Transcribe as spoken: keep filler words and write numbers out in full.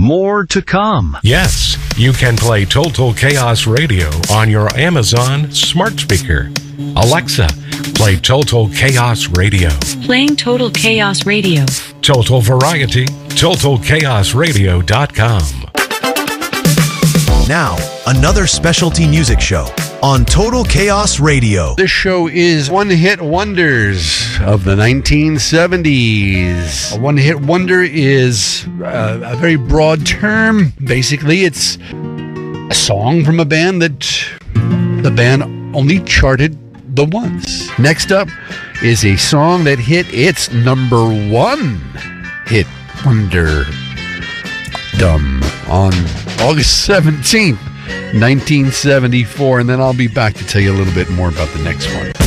more to come. Yes, you can play Total Chaos Radio on your Amazon smart speaker. Alexa, play Total Chaos Radio. Playing Total Chaos Radio. Total Variety, total chaos radio dot com. Now, another specialty music show on Total Chaos Radio. This show is one-hit wonders of the nineteen seventies. A one-hit wonder is uh, a very broad term. Basically, it's a song from a band that the band only charted the once. Next up is a song that hit its number one hit wonder dumb on August seventeenth, nineteen seventy-four, and then I'll be back to tell you a little bit more about the next one.